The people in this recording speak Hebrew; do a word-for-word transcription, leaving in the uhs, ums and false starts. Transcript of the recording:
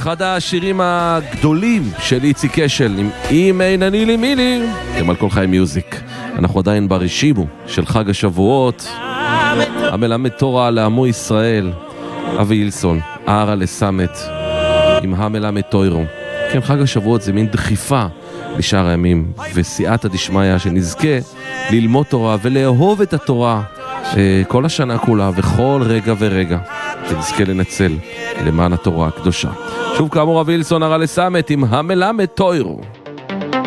אחד השירים הגדולים של איציק אשל, עם אם אין אני לי מי לי, גם על כל חיים מיוזיק. אנחנו עדיין ברשימו של חג השבועות, המלמד תורה לעמו ישראל, אבי אילסון, ערה לסמת, עם המלמד תוירו. כן, חג השבועות זה מין דחיפה לשאר הימים, וסייעתא דשמיא שנזכה ללמוד תורה ולאהוב את התורה כל השנה כולה וכל רגע ורגע, ונזכה לנצל למען התורה הקדושה. שוב כאמור, אבי אילסון, ערה לסמת, עם המלמד תוירו.